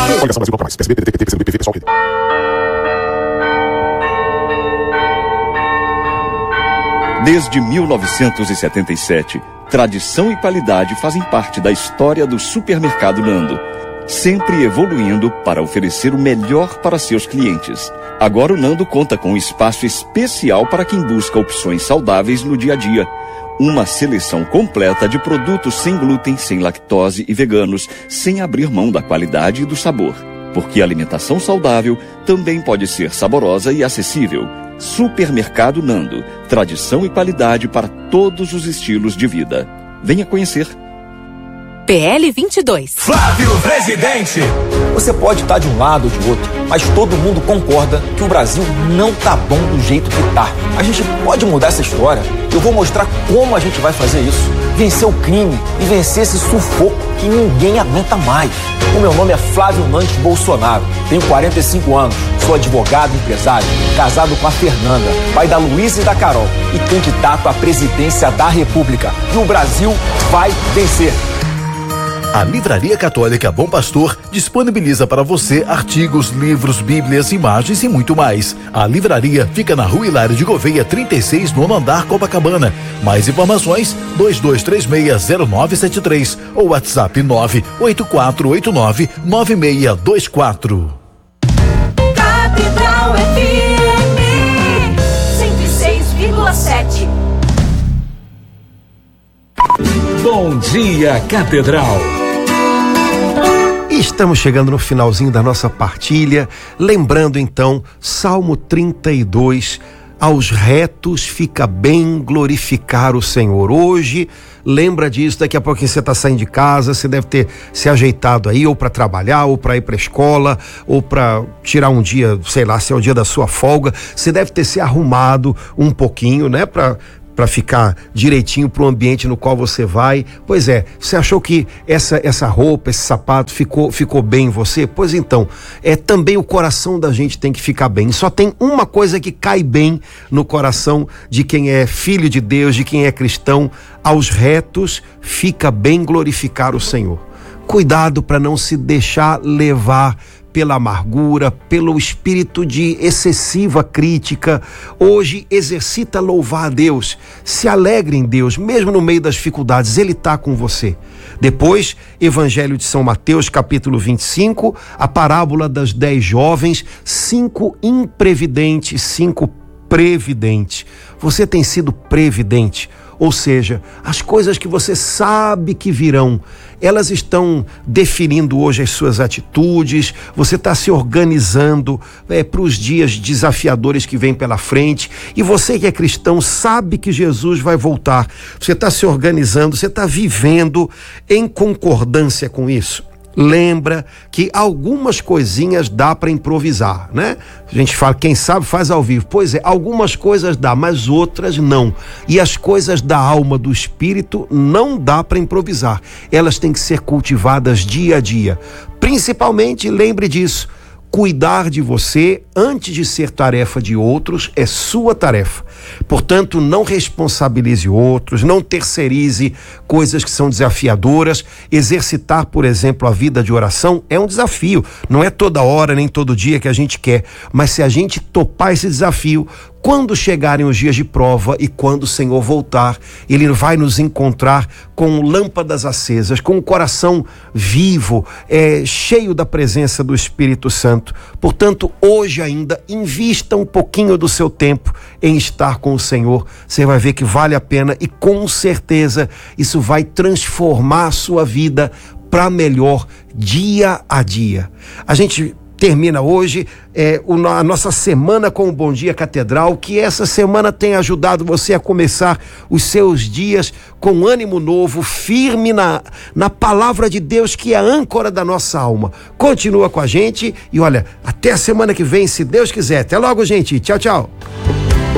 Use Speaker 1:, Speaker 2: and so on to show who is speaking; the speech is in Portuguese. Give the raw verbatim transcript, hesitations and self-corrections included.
Speaker 1: Coligação Brasil Nunca Mais. P S B, P D T, P T, P C B, P V, Pessoal, Rede.
Speaker 2: Desde mil novecentos e setenta e sete, tradição e qualidade fazem parte da história do Supermercado Nando, sempre evoluindo para oferecer o melhor para seus clientes. Agora o Nando conta com um espaço especial para quem busca opções saudáveis no dia a dia. Uma seleção completa de produtos sem glúten, sem lactose e veganos, sem abrir mão da qualidade e do sabor. Porque a alimentação saudável também pode ser saborosa e acessível. Supermercado Nando, tradição e qualidade para todos os estilos de vida. Venha conhecer.
Speaker 3: P L vinte e dois.
Speaker 4: Flávio Presidente.
Speaker 5: Você pode estar de um lado ou de outro, mas todo mundo concorda que o Brasil não tá bom do jeito que tá. A gente pode mudar essa história. Eu vou mostrar como a gente vai fazer isso. Vencer o crime e vencer esse sufoco que ninguém aguenta mais. O meu nome é Flávio Nantes Bolsonaro. Tenho quarenta e cinco anos. Sou advogado e empresário, casado com a Fernanda, pai da Luísa e da Carol e candidato à presidência da República. E o Brasil vai vencer.
Speaker 6: A Livraria Católica Bom Pastor disponibiliza para você artigos, livros, bíblias, imagens e muito mais. A livraria fica na Rua Hilário de Gouveia, trinta e seis, nono andar, Copacabana. Mais informações, dois dois três seis zero nove sete três ou WhatsApp nove oito quatro oito nove nove seis dois quatro.
Speaker 7: Catedral F M cento e seis vírgula sete.
Speaker 4: Bom dia, Catedral.
Speaker 8: Estamos chegando no finalzinho da nossa partilha, lembrando então, Salmo trinta e dois, aos retos fica bem glorificar o Senhor. Hoje, lembra disso, daqui a pouquinho você está saindo de casa, você deve ter se ajeitado aí, ou para trabalhar, ou para ir para a escola, ou para tirar um dia, sei lá, se é o dia da sua folga, você deve ter se arrumado um pouquinho, né, para para ficar direitinho pro ambiente no qual você vai. Pois é, você achou que essa essa roupa, esse sapato ficou ficou bem em você? Pois então, é também o coração da gente tem que ficar bem. Só tem uma coisa que cai bem no coração de quem é filho de Deus, de quem é cristão: aos retos fica bem glorificar o Senhor. Cuidado para não se deixar levar pela amargura, pelo espírito de excessiva crítica. Hoje exercita louvar a Deus, se alegre em Deus, mesmo no meio das dificuldades, Ele está com você. Depois, Evangelho de São Mateus, capítulo vinte e cinco, a parábola das dez jovens, cinco imprevidentes, cinco previdentes. Você tem sido previdente? Ou seja, as coisas que você sabe que virão, elas estão definindo hoje as suas atitudes. Você está se organizando é, para os dias desafiadores que vêm pela frente. E você que é cristão sabe que Jesus vai voltar. Você está se organizando, você está vivendo em concordância com isso. Lembra que algumas coisinhas dá para improvisar, né? A gente fala, quem sabe faz ao vivo. Pois é, algumas coisas dá, mas outras não. E as coisas da alma, do espírito, não dá para improvisar. Elas têm que ser cultivadas dia a dia. Principalmente, lembre disso: cuidar de você, antes de ser tarefa de outros, é sua tarefa. Portanto, não responsabilize outros, não terceirize coisas que são desafiadoras. Exercitar, por exemplo, a vida de oração é um desafio. Não é toda hora, nem todo dia que a gente quer. Mas se a gente topar esse desafio, quando chegarem os dias de prova e quando o Senhor voltar, Ele vai nos encontrar com lâmpadas acesas, com o coração vivo, é, cheio da presença do Espírito Santo. Portanto, hoje ainda, invista um pouquinho do seu tempo em estar com o Senhor. Você vai ver que vale a pena e com certeza isso vai transformar a sua vida para melhor dia a dia. A gente termina hoje é, o, a nossa semana com o Bom Dia Catedral, que essa semana tem ajudado você a começar os seus dias com ânimo novo, firme na, na palavra de Deus, que é a âncora da nossa alma. Continua com a gente e olha, até a semana que vem, se Deus quiser. Até logo, gente. Tchau, tchau.